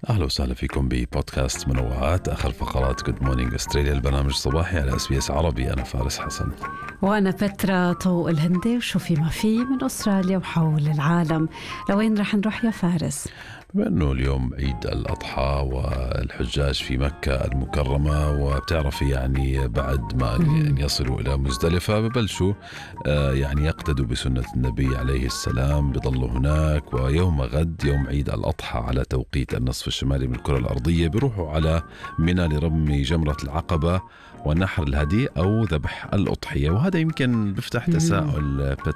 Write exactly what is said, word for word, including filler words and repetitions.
أهلا وسهلا فيكم ببودكاست منوعات، آخر فقرات Good Morning Australia، البرنامج الصباحي على اس بي اس عربي. أنا فارس حسن وأنا بترا طوق الهندي، وشوفي ما في من أستراليا وحول العالم. لوين رح نروح يا فارس؟ بما أنه اليوم عيد الأضحى والحجاج في مكة المكرمة، وبتعرفي يعني بعد ما أن يصلوا إلى مزدلفة ببلشوا يعني يقتدوا بسنة النبي عليه السلام، بيضلوا هناك. ويوم غد يوم عيد الأضحى على توقيت النصف الشمالي من الكرة الأرضية بيروحوا على منى لرمي جمرة العقبة ونحر الهدي أو ذبح الأضحية. وهذا يمكن بفتح تساؤل